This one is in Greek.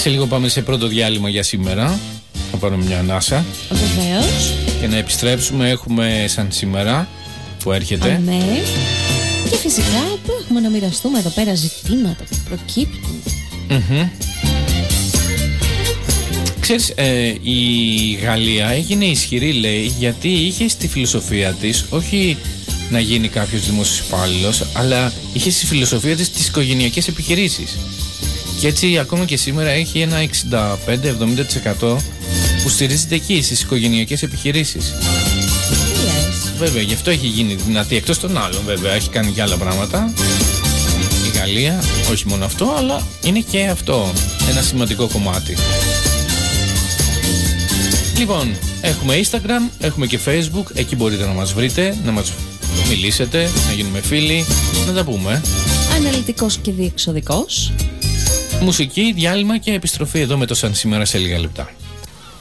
Σε λίγο πάμε σε πρώτο διάλειμμα για σήμερα. Θα πάρουμε μια ανάσα. Βεβαίως. Και να επιστρέψουμε. Έχουμε σαν σήμερα που έρχεται. Ναι. Και φυσικά που έχουμε να μοιραστούμε εδώ πέρα ζητήματα που προκύπτουν. Ξέρεις, η Γαλλία έγινε ισχυρή, λέει, γιατί είχε στη φιλοσοφία της όχι να γίνει κάποιος δημόσιος υπάλληλος, αλλά είχε στη φιλοσοφία της τις οικογενειακές επιχειρήσεις. Και έτσι ακόμα και σήμερα έχει ένα 65-70% που στηρίζεται εκεί στις οικογενειακές επιχειρήσεις. Βέβαια, γι' αυτό έχει γίνει δυνατή, εκτός των άλλων βέβαια, έχει κάνει και άλλα πράγματα η Γαλλία, όχι μόνο αυτό, αλλά είναι και αυτό ένα σημαντικό κομμάτι. Λοιπόν, έχουμε Instagram, έχουμε και Facebook, εκεί μπορείτε να μας βρείτε, να μας μιλήσετε, να γίνουμε φίλοι, να τα πούμε. Αναλυτικός και διεξοδικός. Μουσική, διάλειμμα και επιστροφή εδώ με το Σαν Σήμερα σε λίγα λεπτά.